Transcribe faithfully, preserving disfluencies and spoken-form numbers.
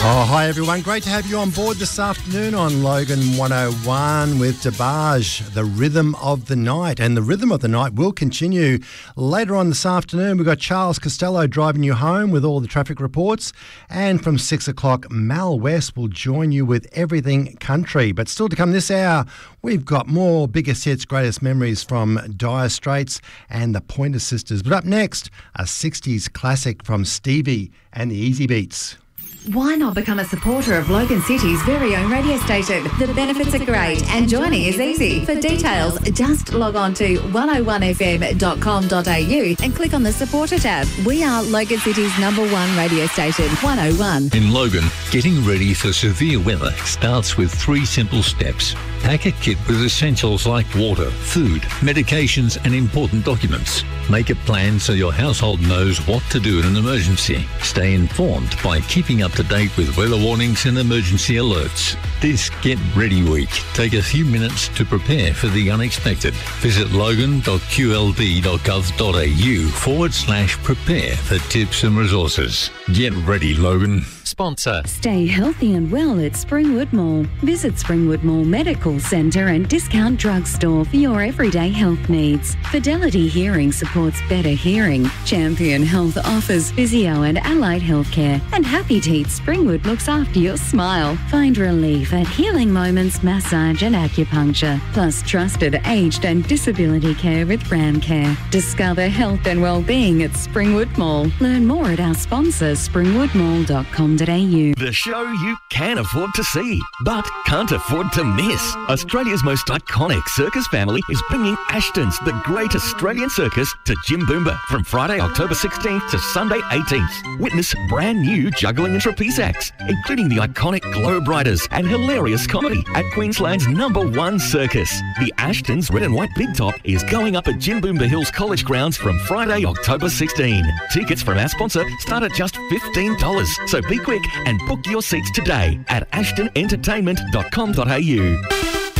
Oh, hi everyone. Great to have you on board this afternoon on Logan one oh one with DeBarge, the rhythm of the night. And the rhythm of the night will continue later on this afternoon. We've got Charles Costello driving you home with all the traffic reports. And from six o'clock, Mal West will join you with Everything Country. But still to come this hour, we've got more biggest hits, greatest memories from Dire Straits and the Pointer Sisters. But up next, a sixties classic from Stevie and the Easy Beats. Why not become a supporter of Logan City's very own radio station? The benefits are great and joining is easy. For details, just log on to one oh one f m dot com dot a u and click on the supporter tab. We are Logan City's number one radio station, one oh one. In Logan, getting ready for severe weather starts with three simple steps. Pack a kit with essentials like water, food, medications and important documents. Make a plan so your household knows what to do in an emergency. Stay informed by keeping up to date with weather warnings and emergency alerts. This Get Ready Week, take a few minutes to prepare for the unexpected. Visit logan.qld.gov.au forward slash prepare for tips and resources. Get ready, Logan. Sponsor. Stay healthy and well at Springwood Mall. Visit Springwood Mall Medical Centre and Discount Drugstore for your everyday health needs. Fidelity Hearing supports better hearing. Champion Health offers physio and allied healthcare. And Happy Teeth Springwood looks after your smile. Find relief at Healing Moments Massage and Acupuncture. Plus trusted aged and disability care with Ramcare. Discover health and well-being at Springwood Mall. Learn more at our sponsor, springwood mall dot com dot a u. The show you can afford to see, but can't afford to miss. Australia's most iconic circus family is bringing Ashton's The Great Australian Circus to Jimboomba from Friday, October sixteenth to Sunday, eighteenth. Witness brand new juggling and trapeze acts, including the iconic Globe Riders and hilarious comedy at Queensland's number one circus. The Ashton's Red and White Big Top is going up at Jimboomba Hills College Grounds from Friday, October sixteenth. Tickets from our sponsor start at just fifteen dollars, so be quick and book your seats today at ashton entertainment dot com dot a u.